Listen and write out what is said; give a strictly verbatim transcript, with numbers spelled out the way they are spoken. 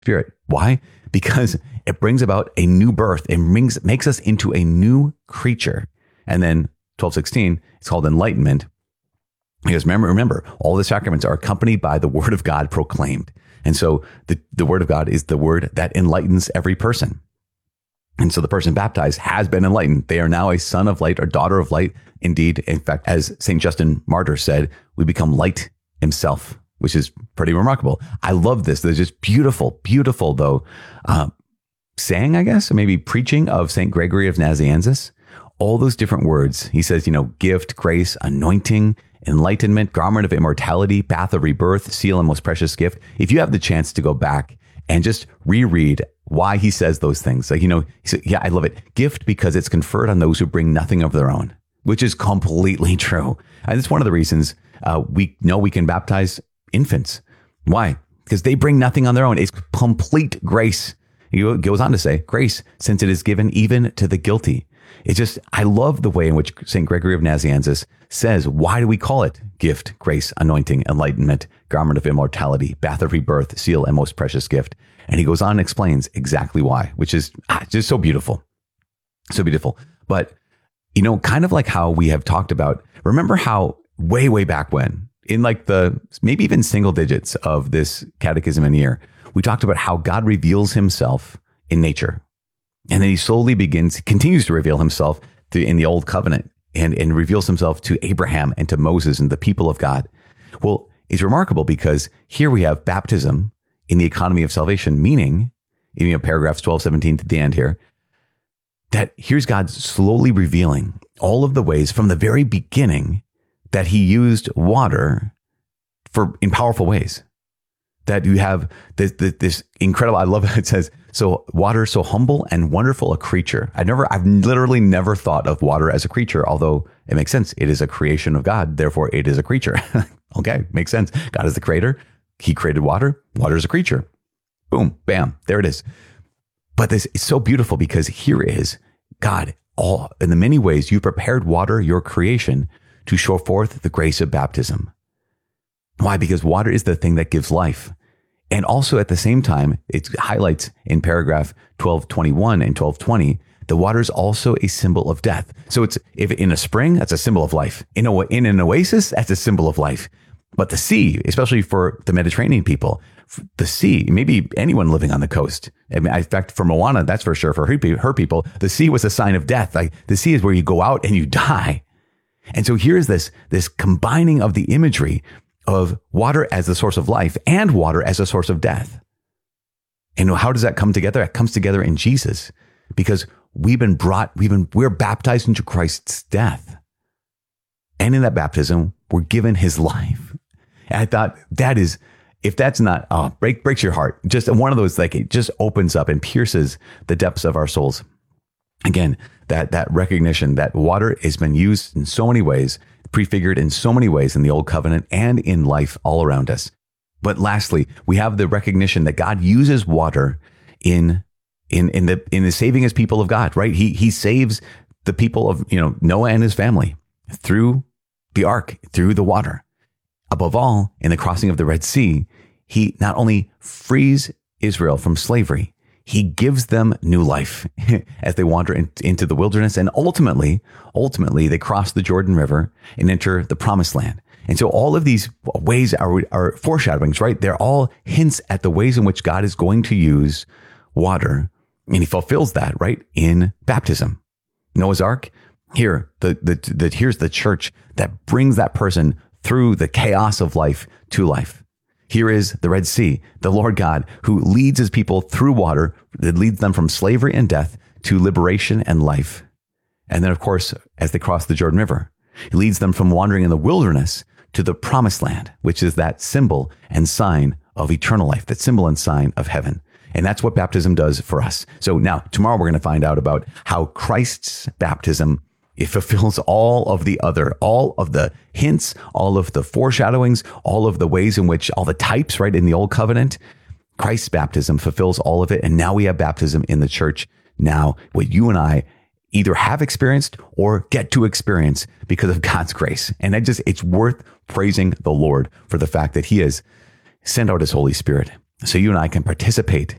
Spirit. Why? Because it brings about a new birth. It brings, makes us into a new creature. And then twelve sixteen, it's called enlightenment. Because remember, remember, all the sacraments are accompanied by the word of God proclaimed. And so the, the word of God is the word that enlightens every person. And so the person baptized has been enlightened. They are now a son of light or daughter of light. Indeed, in fact, as Saint Justin Martyr said, we become light himself, which is pretty remarkable. I love this. There's just beautiful, beautiful, though, uh, saying, I guess, or maybe preaching of Saint Gregory of Nazianzus. All those different words. He says, you know, gift, grace, anointing, enlightenment, garment of immortality, path of rebirth, seal and most precious gift. If you have the chance to go back and just reread why he says those things, like, you know, he said, yeah, I love it. Gift because it's conferred on those who bring nothing of their own, which is completely true. And it's one of the reasons uh, we know we can baptize infants. Why? Because they bring nothing on their own. It's complete grace. He goes on to say, grace, since it is given even to the guilty. It's just, I love the way in which Saint Gregory of Nazianzus says, why do we call it gift, grace, anointing, enlightenment, garment of immortality, bath of rebirth, seal, and most precious gift? And he goes on and explains exactly why, which is ah, just so beautiful. So beautiful. But, you know, kind of like how we have talked about, remember how way, way back when, in like the maybe even single digits of this catechism in a year, we talked about how God reveals himself in nature. And then he slowly begins, continues to reveal himself to, in the old covenant and, and reveals himself to Abraham and to Moses and the people of God. Well, it's remarkable because here we have baptism in the economy of salvation, meaning, in you know, paragraphs twelve, seventeen to the end here, that here's God slowly revealing all of the ways from the very beginning that he used water for in powerful ways. That you have this, this, this incredible, I love it. It says, so water, so humble and wonderful a creature. I never, I've literally never thought of water as a creature, although it makes sense. It is a creation of God. Therefore it is a creature. Okay. Makes sense. God is the creator. He created water. Water is a creature. Boom, bam. There it is. But this is so beautiful because here is God, all in the many ways you prepared water, your creation, to show forth the grace of baptism. Why? Because water is the thing that gives life. And also at the same time, it highlights in paragraph twelve twenty-one and twelve twenty, the water is also a symbol of death. So it's, if in a spring, that's a symbol of life. In a, in an oasis, that's a symbol of life. But the sea, especially for the Mediterranean people, the sea, maybe anyone living on the coast. I mean, in fact, for Moana, that's for sure. For her, her people, the sea was a sign of death. Like the sea is where you go out and you die. And so here's this, this combining of the imagery of water as the source of life and water as a source of death. And how does that come together? It comes together in Jesus because we've been brought, we've been, we're baptized into Christ's death. And in that baptism, we're given his life. And I thought that is, if that's not, oh, break, breaks your heart. Just one of those, like it just opens up and pierces the depths of our souls. Again, that, that recognition that water has been used in so many ways, prefigured in so many ways in the old covenant and in life all around us. But lastly, we have the recognition that God uses water in, in, in the, in the saving his people of God, right? He, he saves the people of, you know, Noah and his family through the ark, through the water. Above all, in the crossing of the Red Sea, he not only frees Israel from slavery, he gives them new life as they wander in, into the wilderness. And ultimately, ultimately, they cross the Jordan River and enter the promised land. And so all of these ways are, are foreshadowings, right? They're all hints at the ways in which God is going to use water. And he fulfills that, right, in baptism. Noah's Ark, here, the, the, the, here's the church that brings that person through the chaos of life to life. Here is the Red Sea, the Lord God who leads his people through water that leads them from slavery and death to liberation and life. And then, of course, as they cross the Jordan River, he leads them from wandering in the wilderness to the promised land, which is that symbol and sign of eternal life, that symbol and sign of heaven. And that's what baptism does for us. So now, tomorrow we're going to find out about how Christ's baptism, it fulfills all of the other, all of the hints, all of the foreshadowings, all of the ways in which, all the types, right, in the old covenant. Christ's baptism fulfills all of it. And now we have baptism in the church. Now, what you and I either have experienced or get to experience because of God's grace. And I just, it's worth praising the Lord for the fact that he has sent out his Holy Spirit so you and I can participate